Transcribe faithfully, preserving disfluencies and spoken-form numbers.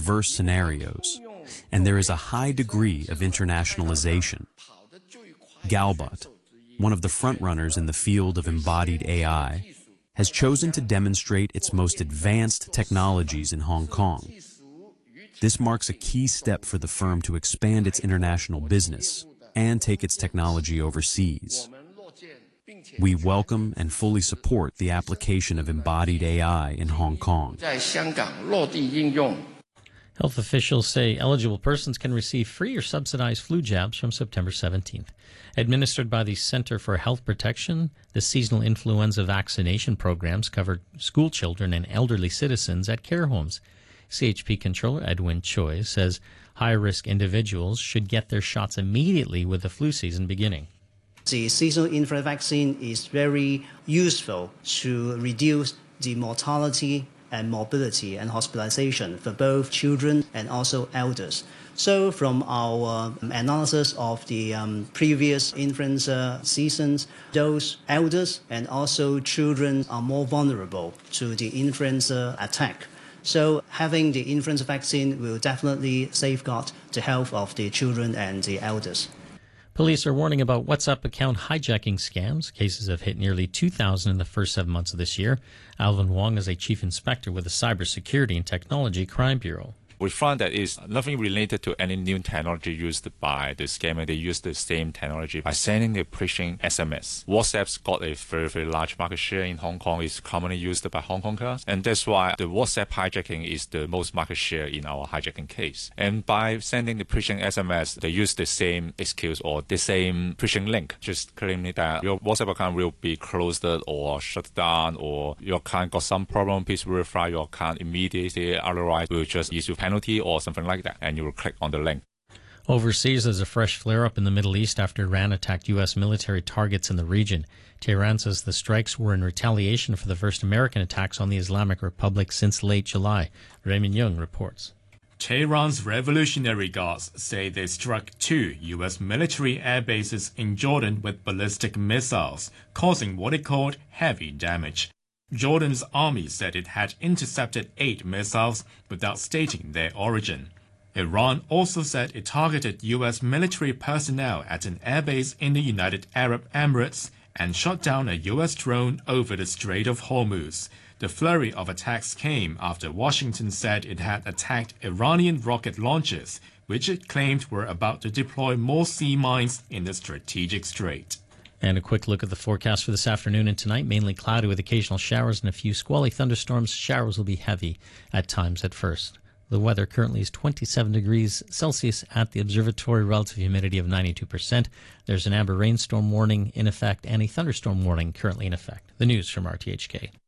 diverse scenarios, and there is a high degree of internationalization. Galbot, one of the frontrunners in the field of embodied A I, has chosen to demonstrate its most advanced technologies in Hong Kong. This marks a key step for the firm to expand its international business and take its technology overseas. We welcome and fully support the application of embodied A I in Hong Kong. Health officials say eligible persons can receive free or subsidized flu jabs from September seventeenth. Administered by the Center for Health Protection, the seasonal influenza vaccination programs cover school children and elderly citizens at care homes. C H P Controller Edwin Choi says high-risk individuals should get their shots immediately with the flu season beginning. The seasonal influenza vaccine is very useful to reduce the mortality and morbidity and hospitalization for both children and also elders. So from our analysis of the um, previous influenza seasons, those elders and also children are more vulnerable to the influenza attack. So having the influenza vaccine will definitely safeguard the health of the children and the elders. Police are warning about WhatsApp account hijacking scams. Cases have hit nearly two thousand in the first seven months of this year. Alvin Wong is a chief inspector with the Cybersecurity and Technology Crime Bureau. We found that it's nothing related to any new technology used by the scammer. They use the same technology by sending the phishing S M S. WhatsApp's got a very, very large market share in Hong Kong. It's commonly used by Hong Kongers. And that's why the WhatsApp hijacking is the most market share in our hijacking case. And by sending the phishing S M S, they use the same excuse or the same phishing link, just claiming that your WhatsApp account will be closed or shut down, or your account got some problem, please verify your account immediately, otherwise we'll just issue penalty or something like that, and you will click on the link. Overseas, there's a fresh flare-up in the Middle East after Iran attacked U S military targets in the region. Tehran says the strikes were in retaliation for the first American attacks on the Islamic Republic since late July. Raymond Young reports. Tehran's Revolutionary Guards say they struck two U S military air bases in Jordan with ballistic missiles, causing what it called heavy damage. Jordan's army said it had intercepted eight missiles without stating their origin. Iran also said it targeted U S military personnel at an airbase in the United Arab Emirates and shot down a U S drone over the Strait of Hormuz. The flurry of attacks came after Washington said it had attacked Iranian rocket launchers, which it claimed were about to deploy more sea mines in the strategic strait. And a quick look at the forecast for this afternoon and tonight. Mainly cloudy with occasional showers and a few squally thunderstorms. Showers will be heavy at times at first. The weather currently is twenty-seven degrees Celsius at the observatory, relative humidity of ninety-two percent. There's an amber rainstorm warning in effect and a thunderstorm warning currently in effect. The news from R T H K.